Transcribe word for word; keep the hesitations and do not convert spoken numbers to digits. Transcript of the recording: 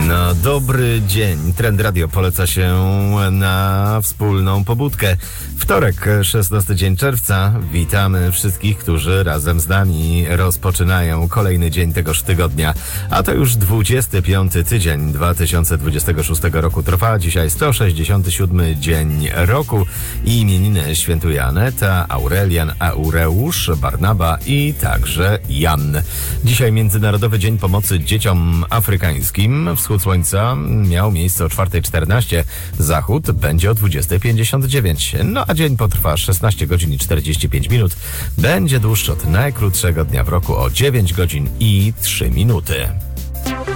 No, dobry dzień. Trend Radio poleca się na wspólną pobudkę. Wtorek, szesnasty dzień czerwca. Witamy wszystkich, którzy razem z nami rozpoczynają kolejny dzień tegoż tygodnia. A to już dwudziesty piąty tydzień dwa tysiące dwudziestego szóstego roku. Trwa dzisiaj sto sześćdziesiąty siódmy dzień roku. I imieniny świętuje Aneta, Aurelian, Aureusz, Barnaba i także Jan. Dzisiaj Międzynarodowy Dzień Pomocy Dzieciom Afrykańskim. Wschód słońca miał miejsce o czwarta czternaście, zachód będzie o dwudziesta pięćdziesiąt dziewięć. No a dzień potrwa szesnaście godzin i czterdzieści pięć minut. Będzie dłuższy od najkrótszego dnia w roku o dziewięć godzin i trzy minuty.